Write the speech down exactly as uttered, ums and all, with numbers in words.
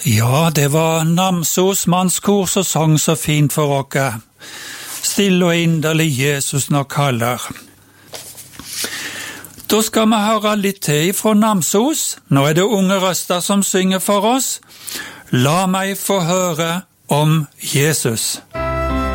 Ja, det var Namsos mannskor som sang så fint for oss. Still og inderlig Jesus når kaller. Da skal vi høre litt til fra Namsos. Nå er det unge røster som synger for oss. La meg få høre om Jesus.